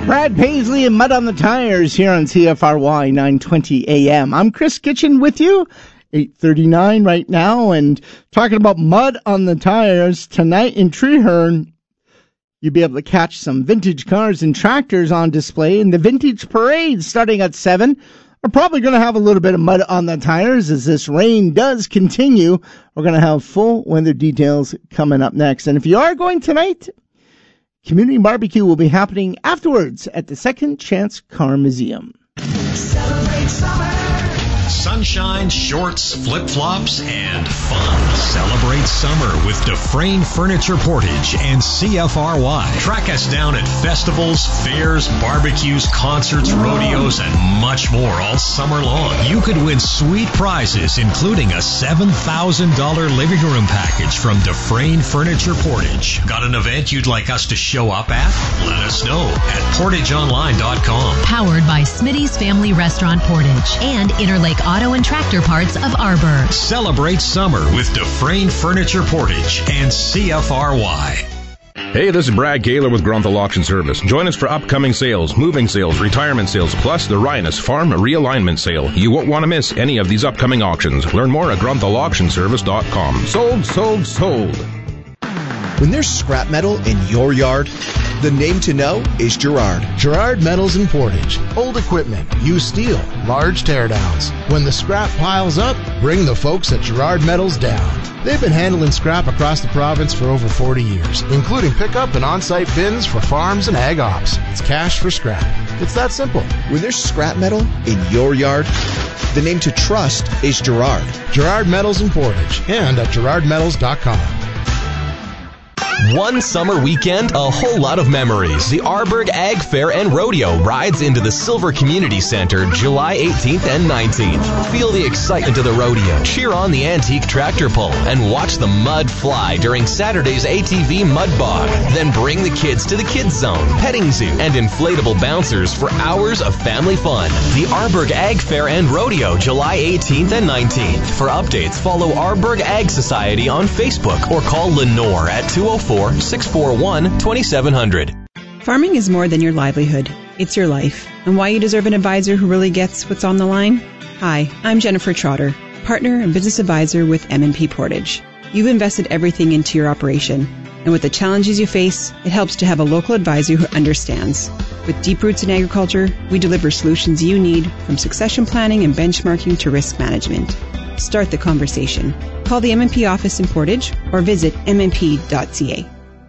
Brad Paisley and Mud on the Tires here on CFRY 920 AM. I'm Chris Kitchen with you, 8:39 right now, and talking about Mud on the Tires. Tonight in Treeherne, you'll be able to catch some vintage cars and tractors on display, and the Vintage Parade starting at 7. We're probably going to have a little bit of mud on the tires as this rain does continue. We're going to have full weather details coming up next. And if you are going tonight, community barbecue will be happening afterwards at the Second Chance Car Museum. Celebrate summer. Sunshine, shorts, flip-flops, and fun. Celebrate summer with Dufresne Furniture Portage and CFRY. Track us down at festivals, fairs, barbecues, concerts, rodeos, and much more all summer long. You could win sweet prizes, including a $7,000 living room package from Dufresne Furniture Portage. Got an event you'd like us to show up at? Let us know at portageonline.com. Powered by Smitty's Family Restaurant Portage and Interlake Auto and Tractor Parts of Arbor. Celebrate summer with Dufresne Furniture Portage and CFRY. Hey, this is Brad Gaylor with Grunthal Auction Service. Join us for upcoming sales, moving sales, retirement sales, plus the Rhinus Farm Realignment Sale. You won't want to miss any of these upcoming auctions. Learn more at grunthauctionservice.com. Sold, sold, sold. When there's scrap metal in your yard, the name to know is Gerard. Gerard Metals in Portage. Old equipment, used steel, large teardowns. When the scrap piles up, bring the folks at Gerard Metals down. They've been handling scrap across the province for over 40 years, including pickup and on-site bins for farms and ag ops. It's cash for scrap. It's that simple. When there's scrap metal in your yard, the name to trust is Gerard. Gerard Metals in Portage and at gerardmetals.com. One summer weekend, a whole lot of memories. The Arborg Ag Fair and Rodeo rides into the Silver Community Center July 18th and 19th. Feel the excitement of the rodeo, cheer on the antique tractor pull, and watch the mud fly during Saturday's ATV Mud Bog. Then bring the kids to the Kids Zone, petting zoo, and inflatable bouncers for hours of family fun. The Arborg Ag Fair and Rodeo July 18th and 19th. For updates, follow Arborg Ag Society on Facebook or call Lenore at 204-641-2700. Farming is more than your livelihood. It's your life. And why you deserve an advisor who really gets what's on the line? Hi, I'm Jennifer Trotter, partner and business advisor with M&P Portage. You've invested everything into your operation. And with the challenges you face, it helps to have a local advisor who understands. With deep roots in agriculture, we deliver solutions you need, from succession planning and benchmarking to risk management. Start the conversation. Call the M&P office in Portage or visit mmp.ca.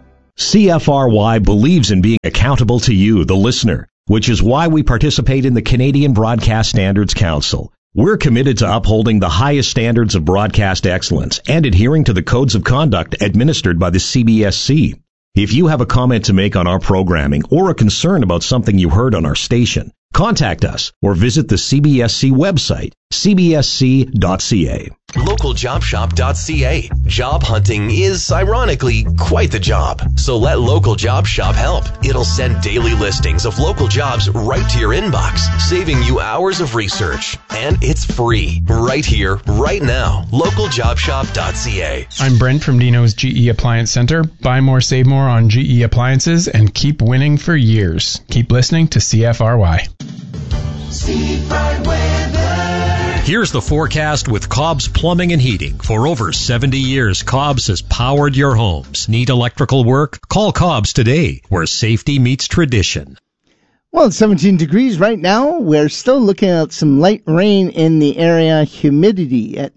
CFRY believes in being accountable to you, the listener, which is why we participate in the Canadian Broadcast Standards Council. We're committed to upholding the highest standards of broadcast excellence and adhering to the codes of conduct administered by the CBSC. If you have a comment to make on our programming or a concern about something you heard on our station, contact us or visit the CBSC website, cbsc.ca. LocalJobShop.ca. Job hunting is, ironically, quite the job. So let Local Job Shop help. It'll send daily listings of local jobs right to your inbox, saving you hours of research. And it's free, right here, right now. LocalJobShop.ca. I'm Brent from Dino's GE Appliance Center. Buy more, save more on GE appliances and keep winning for years. Keep listening to CFRY. Seafront weather. Here's the forecast with Cobb's Plumbing and Heating. For over 70 years, Cobb's has powered your homes. Need electrical work? Call Cobb's today, where safety meets tradition. Well, it's 17 degrees right now. We're still looking at some light rain in the area. Humidity at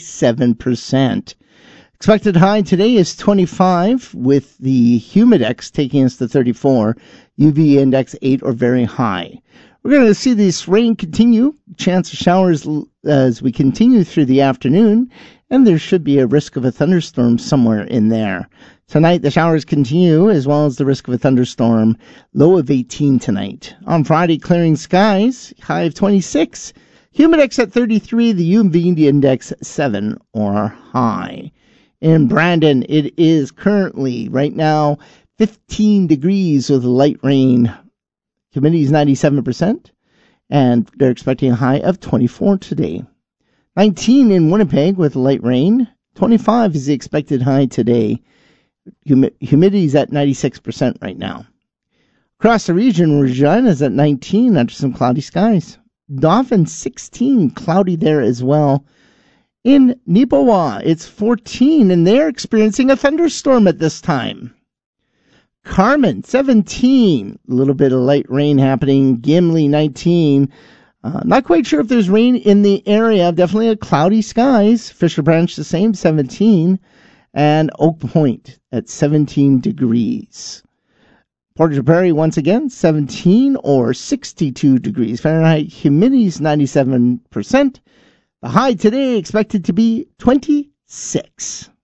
97%. Expected high today is 25, with the Humidex taking us to 34. UV index 8 or very high. We're going to see this rain continue, chance of showers as we continue through the afternoon, and there should be a risk of a thunderstorm somewhere in there. Tonight, the showers continue, as well as the risk of a thunderstorm, low of 18 tonight. On Friday, clearing skies, high of 26. Humidex at 33, the UV index 7 or high. In Brandon, it is currently, right now, 15 degrees with light rain. Humidity is 97%, and they're expecting a high of 24 today. 19 in Winnipeg with light rain. 25 is the expected high today. Humidity is at 96% right now. Across the region, Regina's at 19 under some cloudy skies. Dauphin 16, cloudy there as well. In Nipawa, it's 14, and they're experiencing a thunderstorm at this time. Carmen 17, a little bit of light rain happening. Gimli 19. Not quite sure if there's rain in the area. Definitely a cloudy skies. Fisher Branch the same, 17. And Oak Point at 17 degrees. Portage Prairie, once again, 17 or 62 degrees Fahrenheit. Humidity's 97%. The high today expected to be 26.